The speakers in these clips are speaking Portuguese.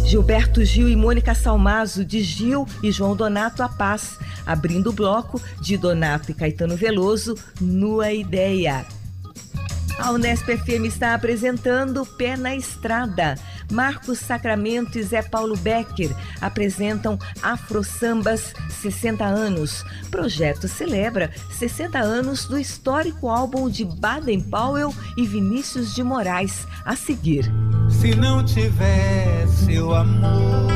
Gilberto Gil e Mônica Salmazo, de Gil e João Donato, A Paz, abrindo o bloco de Donato e Caetano Veloso, Nua Ideia. A Unesp FM está apresentando Pé na Estrada. Marcos Sacramento e Zé Paulo Becker apresentam Afro Sambas 60 anos. Projeto celebra 60 anos do histórico álbum de Baden Powell e Vinícius de Moraes. A seguir. Se não tivesse o amor,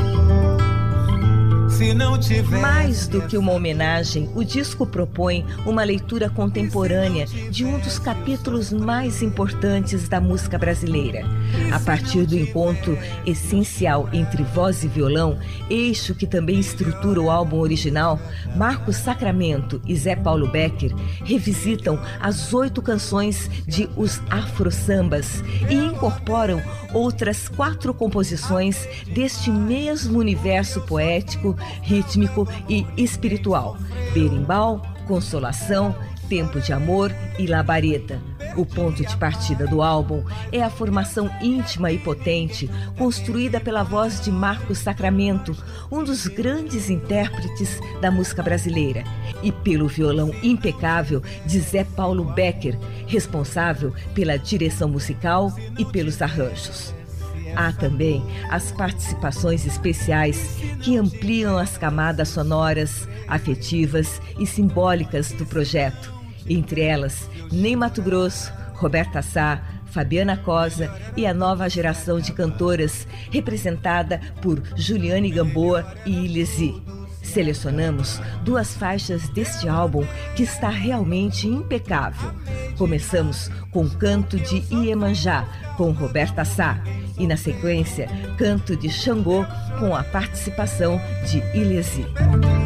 se não tivesse... Mais do que uma homenagem, o disco propõe uma leitura contemporânea de um dos capítulos mais importantes da música brasileira. A partir do encontro essencial entre voz e violão, eixo que também estrutura o álbum original, Marcos Sacramento e Zé Paulo Becker revisitam as 8 canções de Os Afro Sambas e incorporam outras 4 composições deste mesmo universo poético, rítmico e espiritual: Berimbau, Consolação, Tempo de Amor e Labareda. O ponto de partida do álbum é a formação íntima e potente construída pela voz de Marcos Sacramento, um dos grandes intérpretes da música brasileira, e pelo violão impecável de Zé Paulo Becker, responsável pela direção musical e pelos arranjos. Há também as participações especiais que ampliam as camadas sonoras, afetivas e simbólicas do projeto. Entre elas, Ney Matogrosso, Roberta Sá, Fabiana Cosa e a nova geração de cantoras, representada por Juliane Gamboa e Ilesi. Selecionamos 2 faixas deste álbum que está realmente impecável. Começamos com Canto de Iemanjá, com Roberta Sá, e na sequência, Canto de Xangô, com a participação de Ilesi.